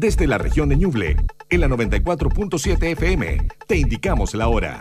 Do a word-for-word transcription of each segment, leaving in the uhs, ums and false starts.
desde la región de Ñuble, en la noventa y cuatro punto siete F M. Te indicamos la hora.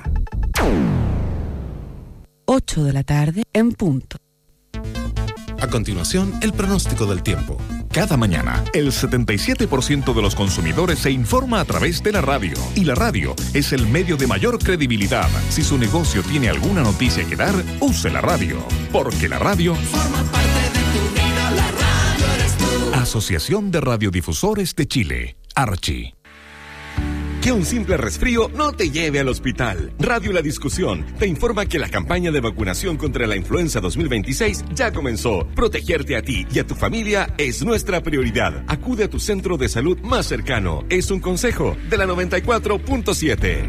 ocho de la tarde en punto. A continuación, el pronóstico del tiempo. Cada mañana, el setenta y siete por ciento de los consumidores se informa a través de la radio. Y la radio es el medio de mayor credibilidad. Si su negocio tiene alguna noticia que dar, use la radio. Porque la radio forma parte de tu vida. La radio eres tú. Asociación de Radiodifusores de Chile, Archi. Que un simple resfrío no te lleve al hospital. Radio La Discusión te informa que la campaña de vacunación contra la influenza dos mil veintiséis ya comenzó. Protegerte a ti y a tu familia es nuestra prioridad. Acude a tu centro de salud más cercano. Es un consejo de la noventa y cuatro punto siete.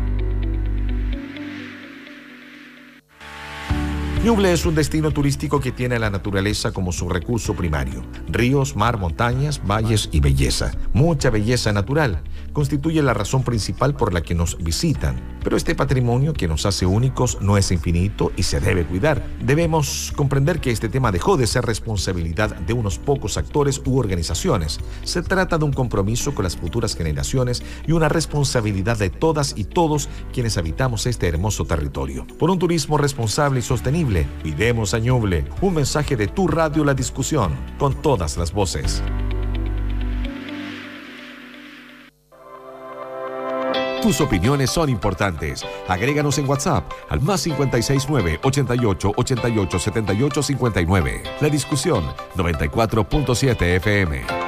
Ñuble es un destino turístico que tiene la naturaleza como su recurso primario. Ríos, mar, montañas, valles y belleza. Mucha belleza natural constituye la razón principal por la que nos visitan. Pero este patrimonio que nos hace únicos no es infinito y se debe cuidar. Debemos comprender que este tema dejó de ser responsabilidad de unos pocos actores u organizaciones. Se trata de un compromiso con las futuras generaciones y una responsabilidad de todas y todos quienes habitamos este hermoso territorio. Por un turismo responsable y sostenible, cuidemos a Ñuble. Un mensaje de tu radio La Discusión, con todas las voces. Tus opiniones son importantes. Agréganos en WhatsApp al más cincuenta y seis nueve, ochenta y ocho, ochenta y ocho, setenta y ocho, cincuenta y nueve. La Discusión, noventa y cuatro punto siete F M.